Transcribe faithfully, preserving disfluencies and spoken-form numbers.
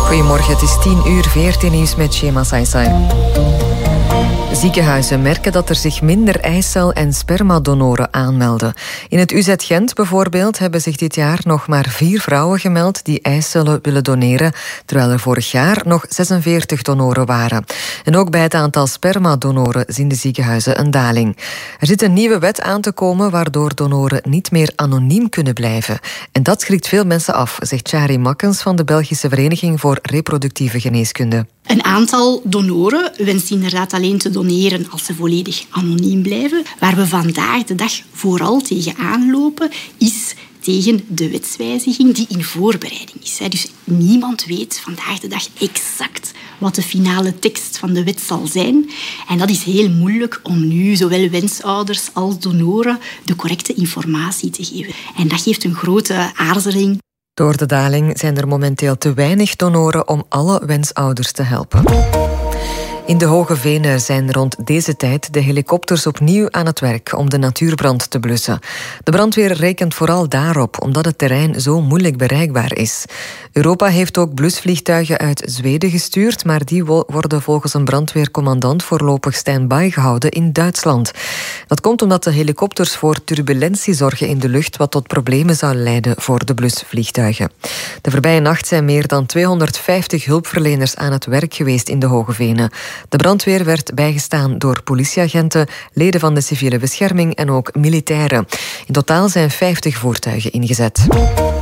Goedemorgen, het is tien uur, V R T Nieuws met Shema Saisai. Ziekenhuizen merken dat er zich minder eicel- en spermadonoren aanmelden. In het U Z Gent bijvoorbeeld hebben zich dit jaar nog maar vier vrouwen gemeld die eicellen willen doneren, terwijl er vorig jaar nog zesenveertig donoren waren. En ook bij het aantal spermadonoren zien de ziekenhuizen een daling. Er zit een nieuwe wet aan te komen waardoor donoren niet meer anoniem kunnen blijven. En dat schrikt veel mensen af, zegt Shari Makkens van de Belgische Vereniging voor Reproductieve Geneeskunde. Een aantal donoren wenst inderdaad alleen te doneren als ze volledig anoniem blijven. Waar we vandaag de dag vooral tegen aanlopen, is tegen de wetswijziging die in voorbereiding is. Dus niemand weet vandaag de dag exact wat de finale tekst van de wet zal zijn. En dat is heel moeilijk om nu zowel wensouders als donoren de correcte informatie te geven. En dat geeft een grote aarzeling. Door de daling zijn er momenteel te weinig donoren om alle wensouders te helpen. In de Hoge Venen zijn rond deze tijd de helikopters opnieuw aan het werk om de natuurbrand te blussen. De brandweer rekent vooral daarop, omdat het terrein zo moeilijk bereikbaar is. Europa heeft ook blusvliegtuigen uit Zweden gestuurd, maar die worden volgens een brandweercommandant voorlopig stand-by gehouden in Duitsland. Dat komt omdat de helikopters voor turbulentie zorgen in de lucht, wat tot problemen zou leiden voor de blusvliegtuigen. De voorbije nacht zijn meer dan tweehonderdvijftig hulpverleners aan het werk geweest in de Hoge Venen. De brandweer werd bijgestaan door politieagenten, leden van de civiele bescherming en ook militairen. In totaal zijn vijftig voertuigen ingezet.